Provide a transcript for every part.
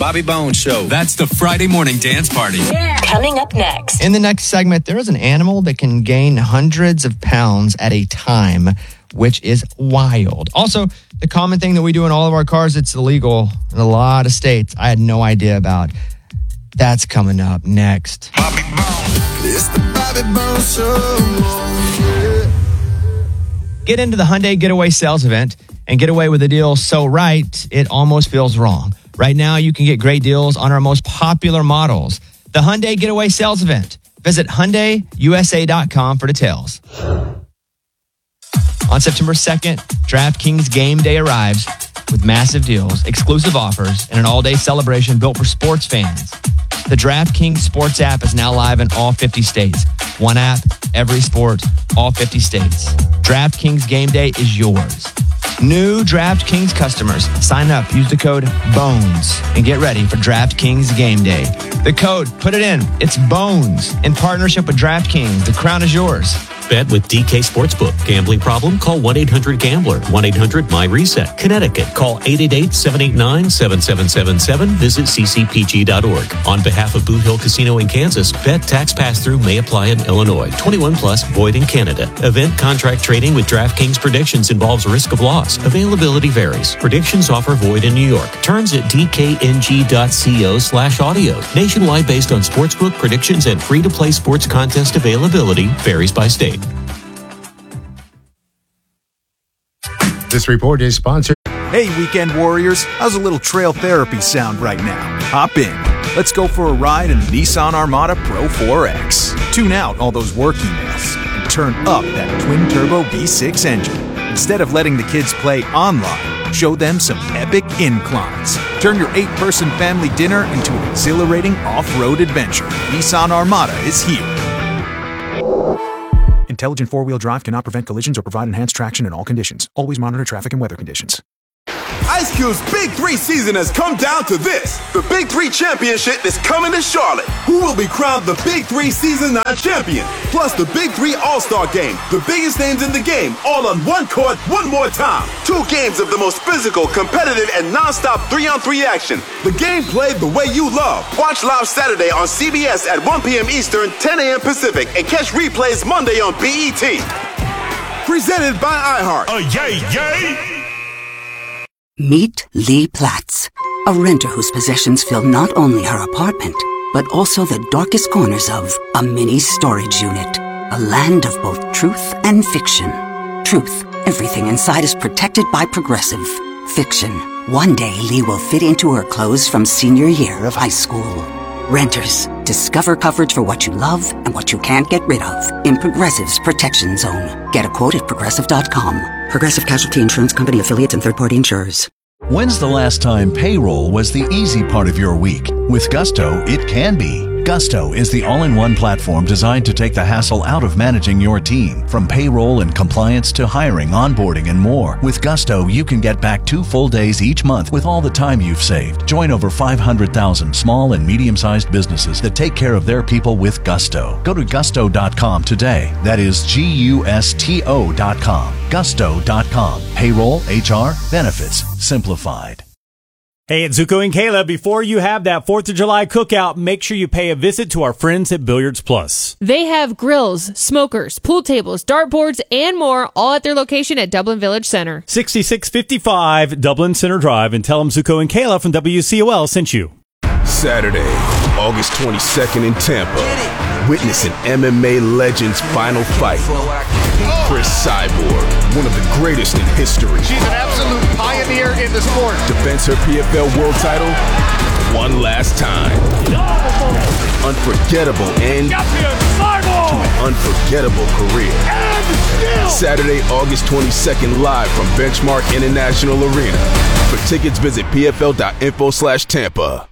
Bobby Bones Show. That's the Friday morning dance party. Yeah. Coming up next. In the next segment, there is an animal that can gain hundreds of pounds at a time, which is wild. Also, the common thing that we do in all of our cars, it's illegal in a lot of states. I had no idea about. That's coming up next. Bobby Bones. It's the Bobby Bones Show. Get into the Hyundai Getaway sales event and get away with a deal so right, it almost feels wrong. Right now, you can get great deals on our most popular models. The Hyundai Getaway sales event. Visit HyundaiUSA.com for details. On September 2nd, DraftKings Game Day arrives with massive deals, exclusive offers, and an all-day celebration built for sports fans. The DraftKings Sports app is now live in all 50 states. One app, every sport, all 50 states. DraftKings Game Day is yours. New DraftKings customers, sign up, use the code BONES, and get ready for DraftKings Game Day. The code, put it in, it's BONES. In partnership with DraftKings, the crown is yours. Bet with DK Sportsbook. Gambling problem? Call 1-800-GAMBLER. 1-800-MY-RESET. Connecticut. Call 888-789-7777. Visit ccpg.org. On behalf of Boot Hill Casino in Kansas, bet tax pass-through may apply in Illinois. 21 plus, void in Canada. Event contract trading with DraftKings predictions involves risk of loss. Availability varies. Predictions offer void in New York. Terms at dkng.co/audio. Nationwide based on sportsbook predictions and free-to-play sports contest availability varies by state. This report is sponsored. Hey, weekend warriors, how's a little trail therapy sound right now? Hop in. Let's go for a ride in the Nissan Armada Pro 4X. Tune out all those work emails and turn up that twin-turbo V6 engine. Instead of letting the kids play online, show them some epic inclines. Turn your 8-person family dinner into an exhilarating off-road adventure. Nissan Armada is here. Intelligent four-wheel drive cannot prevent collisions or provide enhanced traction in all conditions. Always monitor traffic and weather conditions. Ice Cube's Big 3 season has come down to this. The Big 3 Championship is coming to Charlotte. Who will be crowned the Big 3 Season 9 champion? Plus the Big 3 All-Star Game. The biggest names in the game, all on one court, one more time. 2 games of the most physical, competitive, and non-stop 3-on-3 action. The game played the way you love. Watch live Saturday on CBS at 1 p.m. Eastern, 10 a.m. Pacific, and catch replays Monday on BET. Presented by iHeart. Yay, yay! Meet Lee Platts, a renter whose possessions fill not only her apartment, but also the darkest corners of a mini storage unit. A land of both truth and fiction. Truth, everything inside is protected by Progressive. Fiction, one day Lee will fit into her clothes from senior year of high school. Renters, discover coverage for what you love and what you can't get rid of in Progressive's Protection Zone. Get a quote at Progressive.com. Progressive Casualty Insurance Company affiliates and third-party insurers. When's the last time payroll was the easy part of your week? With Gusto, it can be. Gusto is the all-in-one platform designed to take the hassle out of managing your team. From payroll and compliance to hiring, onboarding, and more. With Gusto, you can get back 2 full days each month with all the time you've saved. Join over 500,000 small and medium-sized businesses that take care of their people with Gusto. Go to gusto.com today. That is GUSTO.com. Gusto.com. Payroll, HR, benefits, simplified. Hey, it's Zuko and Kayla. Before you have that 4th of July cookout, make sure you pay a visit to our friends at Billiards Plus. They have grills, smokers, pool tables, dartboards, and more, all at their location at Dublin Village Center. 6655 Dublin Center Drive, and tell them Zuko and Kayla from WCOL sent you. Saturday, August 22nd in Tampa. Witness an MMA legend's final fight. Chris Cyborg, one of the greatest in history. She's an absolute pioneer in the sport. Defends her PFL world title one last time. Unforgettable end to an unforgettable career. Saturday, August 22nd, live from Benchmark International Arena. For tickets, visit pfl.info/Tampa.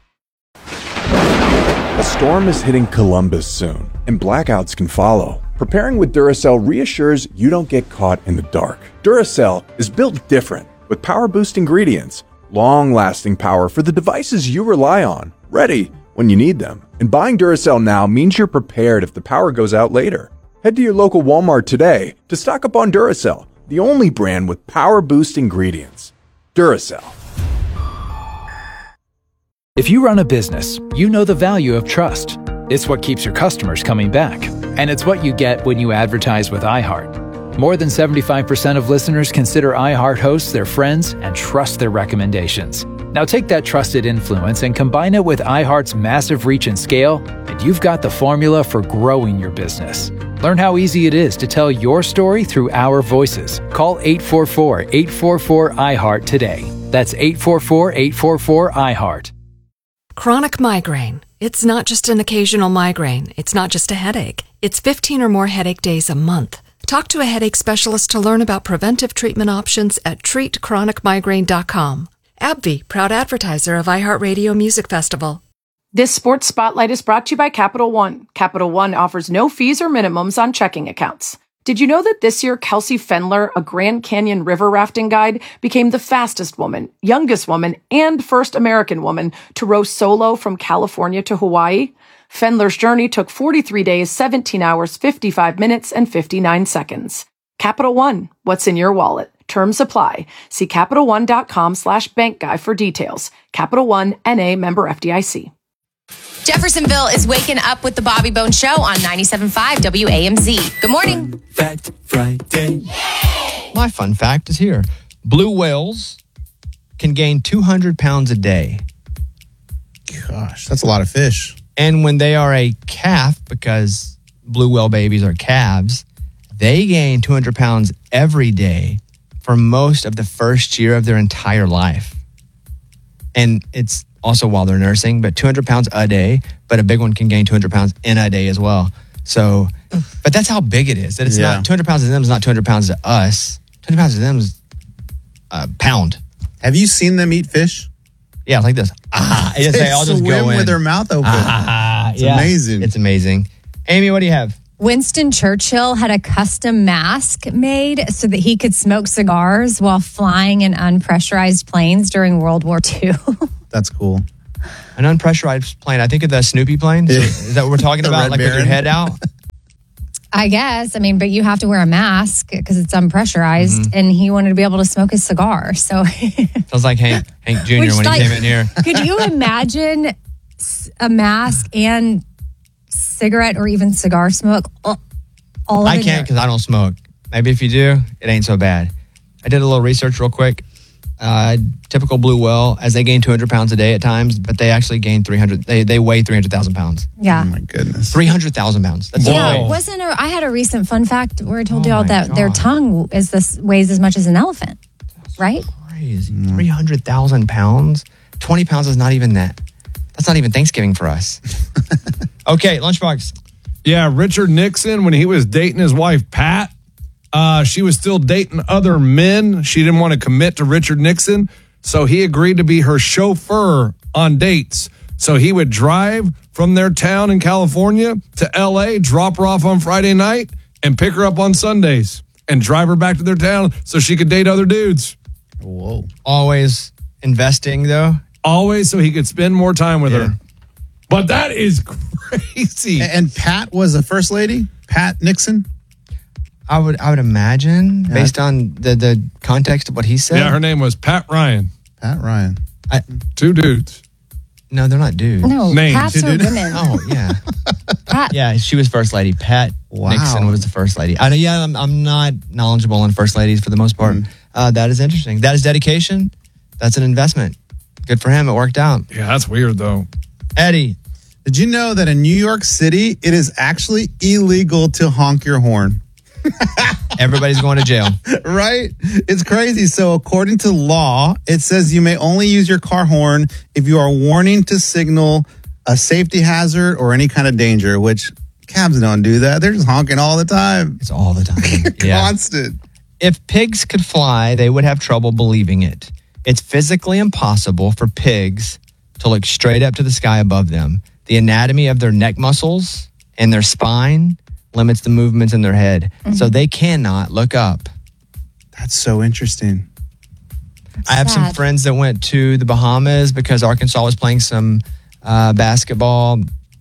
A storm is hitting Columbus soon, and blackouts can follow. Preparing with Duracell reassures you don't get caught in the dark. Duracell is built different, with power-boost ingredients, long-lasting power for the devices you rely on, ready when you need them. And buying Duracell now means you're prepared if the power goes out later. Head to your local Walmart today to stock up on Duracell, the only brand with power-boost ingredients. Duracell. If you run a business, you know the value of trust. It's what keeps your customers coming back. And it's what you get when you advertise with iHeart. More than 75% of listeners consider iHeart hosts their friends and trust their recommendations. Now take that trusted influence and combine it with iHeart's massive reach and scale, and you've got the formula for growing your business. Learn how easy it is to tell your story through our voices. Call 844-844-iHeart today. That's 844-844-iHeart. Chronic migraine. It's not just an occasional migraine. It's not just a headache. It's 15 or more headache days a month. Talk to a headache specialist to learn about preventive treatment options at treatchronicmigraine.com. AbbVie, proud advertiser of iHeartRadio Music Festival. This Sports Spotlight is brought to you by Capital One. Capital One offers no fees or minimums on checking accounts. Did you know that this year Kelsey Fendler, a Grand Canyon river rafting guide, became the fastest woman, youngest woman, and first American woman to row solo from California to Hawaii? Fendler's journey took 43 days, 17 hours, 55 minutes, and 59 seconds. Capital One, what's in your wallet? Terms apply. See CapitalOne.com/bankguy for details. Capital One, N.A. member FDIC. Jeffersonville is waking up with the Bobby Bones Show on 97.5 WAMZ. Good morning. Fact Friday. My fun fact is here. Blue whales can gain 200 pounds a day. Gosh, that's a lot of fish. And when they are a calf, because blue whale babies are calves, they gain 200 pounds every day for most of the first year of their entire life. And it's also while they're nursing, but 200 pounds a day, but a big one can gain 200 pounds in a day as well. So, but that's how big it is. That it's not 200 pounds to them is not 200 pounds to us. 200 pounds to them is a pound. Have you seen them eat fish? Yeah, like this. Yes, they all just go in with their mouth open. It's amazing. It's amazing. Amy, what do you have? Winston Churchill had a custom mask made so that he could smoke cigars while flying in unpressurized planes during World War II. That's cool. An unpressurized plane. I think of the Snoopy plane. So is that what we're talking about? Like with your head out? I guess. I mean, but you have to wear a mask because it's unpressurized. And he wanted to be able to smoke his cigar. So Sounds like Hank Jr. when he came in here. Could you imagine a mask and cigarette or even cigar smoke all I can't because I don't smoke. Maybe if you do, it ain't so bad. I did a little research real quick. Typical blue whale, as they gain 200 pounds a day at times, but they actually gain 300. They weigh 300,000 pounds. Yeah. Oh my goodness. 300,000 pounds. That's I had a recent fun fact where I told y'all that their tongue weighs as much as an elephant, right? Crazy. 300,000 pounds. 20 pounds is not even that. That's not even Thanksgiving for us. Okay, Lunchbox. Yeah, Richard Nixon, when he was dating his wife, Pat, she was still dating other men. She didn't want to commit to Richard Nixon, so he agreed to be her chauffeur on dates. So he would drive from their town in California to L.A., drop her off on Friday night, and pick her up on Sundays, and drive her back to their town so she could date other dudes. Whoa. Always investing, though? Always so he could spend more time with her. But that is crazy. And Pat was the first lady? Pat Nixon? I would imagine, based on the context of what he said. Yeah, her name was Pat Ryan. Pat Ryan. Two dudes. No, they're not dudes. No, Names. Pats are women. Oh, yeah. Yeah, she was first lady. Pat Nixon was the first lady. I'm not knowledgeable on first ladies for the most part. That is interesting. That is dedication. That's an investment. Good for him. It worked out. Yeah, that's weird, though. Eddie. Did you know that in New York City, it is actually illegal to honk your horn? Everybody's going to jail. Right? It's crazy. So according to law, it says you may only use your car horn if you are warning to signal a safety hazard or any kind of danger, which cabs don't do that. They're just honking all the time. It's all the time. Constant. If pigs could fly, they would have trouble believing it. It's physically impossible for pigs to look straight up to the sky above them. The anatomy of their neck muscles and their spine limits the movements in their head. So they cannot look up. That's so interesting. I have some friends that went to the Bahamas because Arkansas was playing some basketball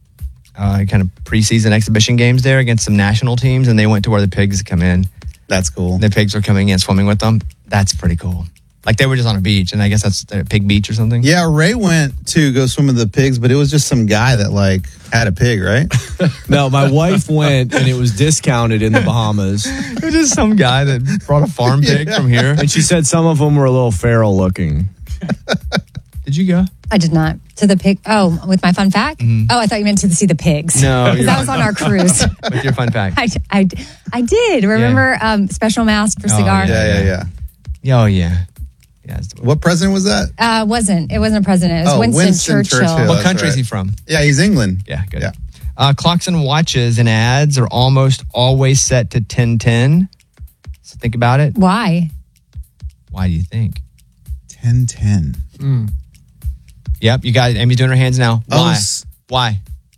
kind of preseason exhibition games there against some national teams, and they went to where the pigs come in. That's cool. The pigs are coming in, swimming with them. That's pretty cool. Like they were just on a beach, and I guess that's a pig beach or something. Yeah, Ray went to go swim with the pigs, but it was just some guy that like had a pig, right? No, my wife went, and it was discounted in the Bahamas. It was just some guy that brought a farm pig from here. And she said some of them were a little feral looking. Did you go? I did not. To the pig. Oh, with my fun fact? Mm-hmm. Oh, I thought you meant to see the pigs. No. Because that was on our cruise. With your fun fact. I did. Remember Special Mask for Cigar? Yeah. Oh, yeah. What president was that? It wasn't a president. It was Winston Churchill. What country is he from? Yeah, he's England. Yeah, good. Yeah. Clocks and watches and ads are almost always set to 10:10. So think about it. Why? Why do you think? 10:10. Yep, you got it. Amy's doing her hands now. Why? Why?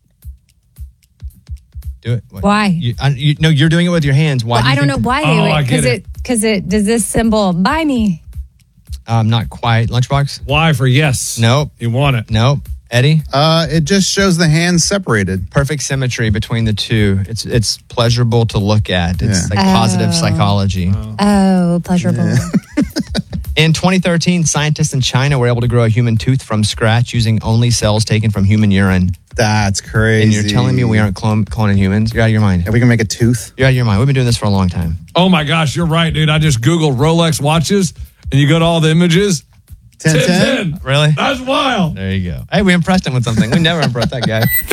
Do it. Why? You're doing it with your hands. Why? Well, I don't know why they would. Because it does this symbol buy me. Not quite. Lunchbox? Y for yes. Nope. You want it. Nope. Eddie? It just shows the hands separated. Perfect symmetry between the two. It's pleasurable to look at. It's like positive psychology. Oh, pleasurable. Yeah. In 2013, scientists in China were able to grow a human tooth from scratch using only cells taken from human urine. That's crazy. And you're telling me we aren't cloning humans? You're out of your mind. Are we going to make a tooth? You're out of your mind. We've been doing this for a long time. Oh my gosh, you're right, dude. I just Googled Rolex watches and you go to all the images. 10:10. Really? That's wild. There you go. Hey, we impressed him with something. We never impressed that guy.